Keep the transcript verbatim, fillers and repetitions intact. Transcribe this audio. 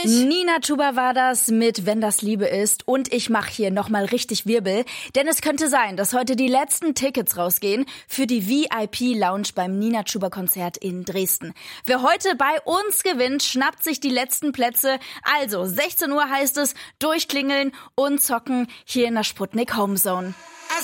Nina Chuba war das mit Wenn das Liebe ist. Und ich mache hier nochmal richtig Wirbel, denn es könnte sein, dass heute die letzten Tickets rausgehen für die V I P-Lounge beim Nina Chuba-Konzert in Dresden. Wer heute bei uns gewinnt, schnappt sich die letzten Plätze. Also sechzehn Uhr heißt es, durchklingeln und zocken hier in der Sputnik Homezone.